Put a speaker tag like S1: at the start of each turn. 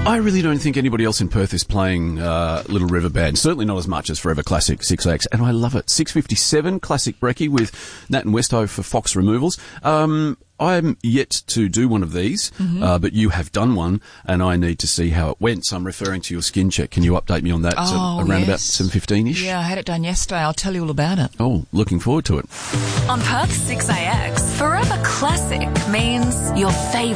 S1: I really don't think anybody else in Perth is playing Little River Band. Certainly not as much as Forever Classic 6AX. And I love it. 6:57, Classic Brekkie with Nat and Westo for Fox Removals. I'm yet to do one of these, but you have done one, and I need to see how it went. So I'm referring to your skin check. Can you update me on that around about 7:15-ish?
S2: Yeah, I had it done yesterday. I'll tell you all about it.
S1: Oh, looking forward to it.
S3: On Perth 6AX, Forever Classic means your favourite